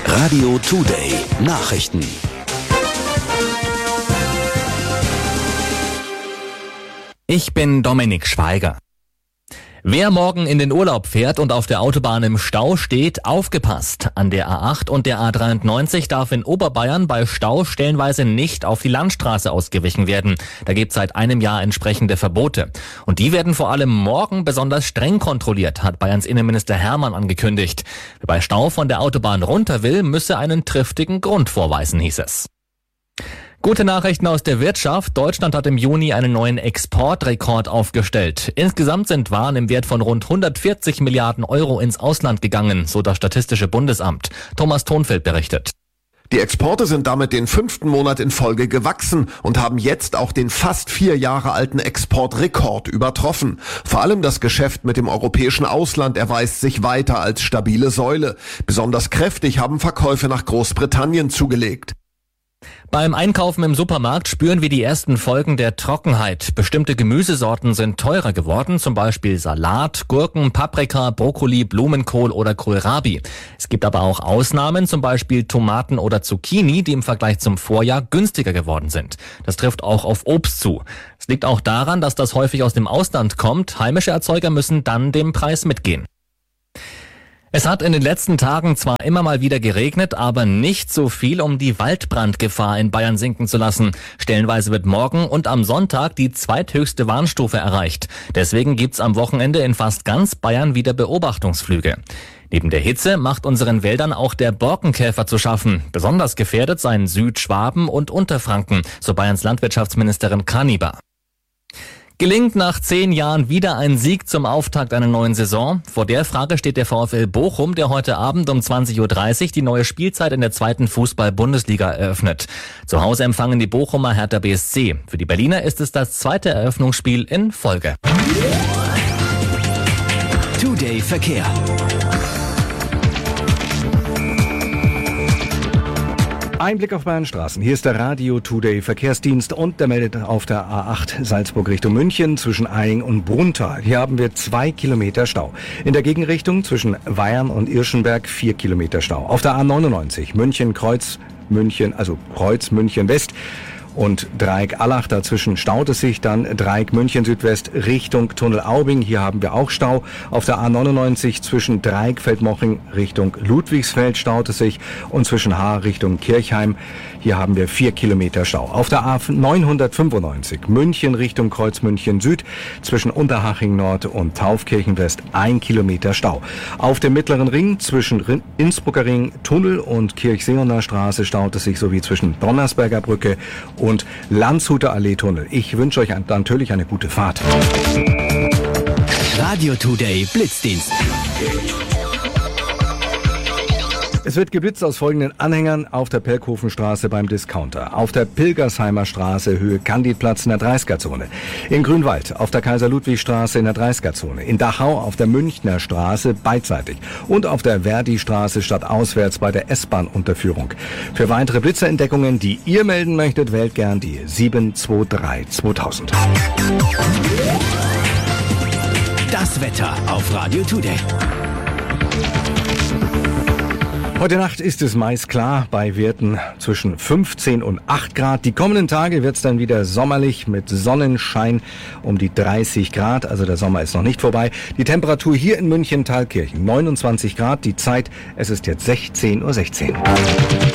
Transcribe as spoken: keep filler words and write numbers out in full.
Radio Today Nachrichten. Ich bin Dominik Schweiger. Wer morgen in den Urlaub fährt und auf der Autobahn im Stau steht, aufgepasst. An der A acht und der A dreiundneunzig darf in Oberbayern bei Stau stellenweise nicht auf die Landstraße ausgewichen werden. Da gibt es seit einem Jahr entsprechende Verbote. Und die werden vor allem morgen besonders streng kontrolliert, hat Bayerns Innenminister Hermann angekündigt. Wer bei Stau von der Autobahn runter will, müsse einen triftigen Grund vorweisen, hieß es. Gute Nachrichten aus der Wirtschaft. Deutschland hat im Juni einen neuen Exportrekord aufgestellt. Insgesamt sind Waren im Wert von rund hundertvierzig Milliarden Euro ins Ausland gegangen, so das Statistische Bundesamt. Thomas Thonfeld berichtet. Die Exporte sind damit den fünften Monat in Folge gewachsen und haben jetzt auch den fast vier Jahre alten Exportrekord übertroffen. Vor allem das Geschäft mit dem europäischen Ausland erweist sich weiter als stabile Säule. Besonders kräftig haben Verkäufe nach Großbritannien zugelegt. Beim Einkaufen im Supermarkt spüren wir die ersten Folgen der Trockenheit. Bestimmte Gemüsesorten sind teurer geworden, zum Beispiel Salat, Gurken, Paprika, Brokkoli, Blumenkohl oder Kohlrabi. Es gibt aber auch Ausnahmen, zum Beispiel Tomaten oder Zucchini, die im Vergleich zum Vorjahr günstiger geworden sind. Das trifft auch auf Obst zu. Es liegt auch daran, dass das häufig aus dem Ausland kommt. Heimische Erzeuger müssen dann dem Preis mitgehen. Es hat in den letzten Tagen zwar immer mal wieder geregnet, aber nicht so viel, um die Waldbrandgefahr in Bayern sinken zu lassen. Stellenweise wird morgen und am Sonntag die zweithöchste Warnstufe erreicht. Deswegen gibt's am Wochenende in fast ganz Bayern wieder Beobachtungsflüge. Neben der Hitze macht unseren Wäldern auch der Borkenkäfer zu schaffen. Besonders gefährdet seien Südschwaben und Unterfranken, so Bayerns Landwirtschaftsministerin Kaniber. Gelingt nach zehn Jahren wieder ein Sieg zum Auftakt einer neuen Saison? Vor der Frage steht der VfL Bochum, der heute Abend um zwanzig Uhr dreißig die neue Spielzeit in der zweiten Fußball-Bundesliga eröffnet. Zu Hause empfangen die Bochumer Hertha B S C. Für die Berliner ist es das zweite Eröffnungsspiel in Folge. Today Verkehr. Ein Blick auf Bayern Straßen. Hier ist der Radio Today Verkehrsdienst und der meldet auf der A acht Salzburg Richtung München zwischen Eying und Brunntal. Hier haben wir zwei Kilometer Stau. In der Gegenrichtung zwischen Weyern und Irschenberg vier Kilometer Stau. Auf der A neunundneunzig München Kreuz München, also Kreuz München West. Und Dreieck Allach, dazwischen staut es sich, dann Dreieck München Südwest Richtung Tunnel Aubing, hier haben wir auch Stau. Auf der A neunundneunzig zwischen Dreieck Feldmoching Richtung Ludwigsfeld staut es sich und zwischen Haar Richtung Kirchheim, hier haben wir vier Kilometer Stau. Auf der A neunhundertfünfundneunzig München Richtung Kreuz München Süd zwischen Unterhaching Nord und Taufkirchen West ein Kilometer Stau. Auf dem Mittleren Ring zwischen Innsbrucker Ring, Tunnel und Kirchseeoner Straße staut es sich sowie zwischen Donnersberger Brücke und Landshuter Allee-Tunnel. Ich wünsche euch natürlich eine gute Fahrt. Radio Today Blitzdienst. Es wird geblitzt aus folgenden Anhängern auf der Pelkhofenstraße beim Discounter, auf der Pilgersheimer Straße Höhe Candidplatz in der dreißiger-Zone, in Grünwald auf der Kaiser-Ludwig-Straße in der dreißiger-Zone, in Dachau auf der Münchner Straße beidseitig und auf der Verdi-Straße stadtauswärts bei der S-Bahn-Unterführung. Für weitere Blitzerentdeckungen, die ihr melden möchtet, wählt gern die sieben zwei drei zweitausend. Das Wetter auf Radio Today. Heute Nacht ist es meist klar, bei Werten zwischen fünfzehn und acht Grad. Die kommenden Tage wird es dann wieder sommerlich mit Sonnenschein um die dreißig Grad. Also der Sommer ist noch nicht vorbei. Die Temperatur hier in München-Thalkirchen neunundzwanzig Grad. Die Zeit, es ist jetzt sechzehn Uhr sechzehn.